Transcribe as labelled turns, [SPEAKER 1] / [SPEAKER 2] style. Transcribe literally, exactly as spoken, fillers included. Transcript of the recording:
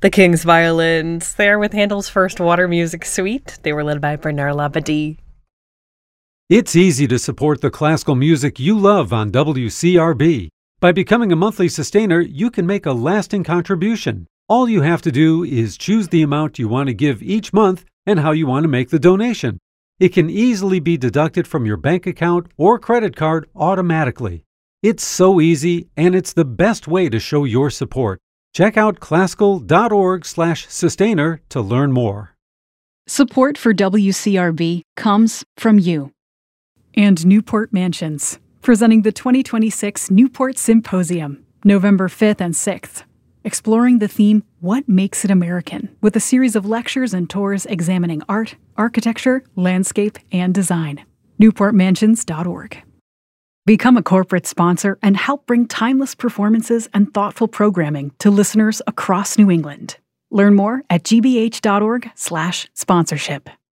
[SPEAKER 1] The King's Violins, there with Handel's first Water Music Suite. They were led by Bernard Labadie.
[SPEAKER 2] It's easy to support the classical music you love on W C R B. By becoming a monthly sustainer, you can make a lasting contribution. All you have to do is choose the amount you want to give each month and how you want to make the donation. It can easily be deducted from your bank account or credit card automatically. It's so easy, and it's the best way to show your support. Check out classical.org slash sustainer to learn more.
[SPEAKER 3] Support for W C R B comes from you. And Newport Mansions, presenting the twenty twenty-six Newport Symposium, November fifth and sixth. Exploring the theme, What Makes It American, with a series of lectures and tours examining art, architecture, landscape, and design. newport mansions dot org. Become a corporate sponsor and help bring timeless performances and thoughtful programming to listeners across New England. Learn more at gbh.org slash sponsorship.